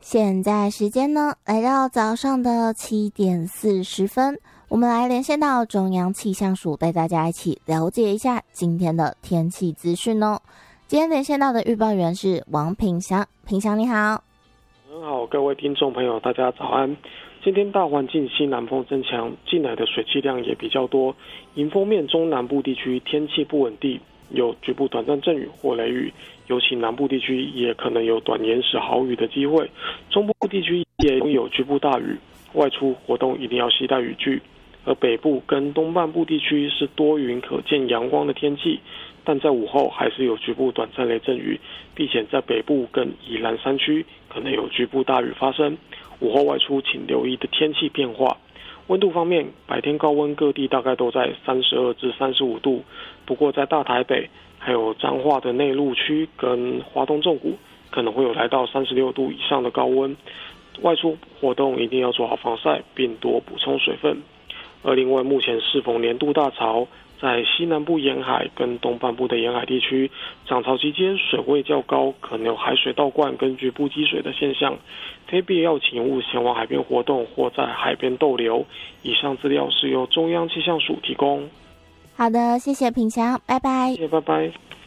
现在时间呢，来到早上的7:40，我们来连线到中央气象署，带大家一起了解一下今天的天气资讯哦。今天连线到的预报员是王品祥，品祥你好。 很好，各位听众朋友，大家早安。今天大环境西南风增强，进来的水汽量也比较多，迎风面中南部地区天气不稳定，有局部短暂阵雨或雷雨，尤其南部地区也可能有短延时豪雨的机会，中部地区也有局部大雨，外出活动一定要携带雨具。而北部跟东半部地区是多云可见阳光的天气，但在午后还是有局部短暂雷阵雨，并且在北部跟宜兰山区可能有局部大雨发生。午后外出请留意的天气变化。温度方面，白天高温各地大概都在32至35度，不过在大台北还有彰化的内陆区跟花东纵谷可能会有来到36度以上的高温，外出活动一定要做好防晒并多补充水分。而另外，目前适逢年度大潮，在西南部沿海跟东半部的沿海地区，涨潮期间水位较高，可能有海水倒灌跟局部积水的现象，非必要请勿前往海边活动或在海边逗留。以上资料是由中央气象署提供。 好的，谢谢品祥，拜拜。 谢谢，拜拜。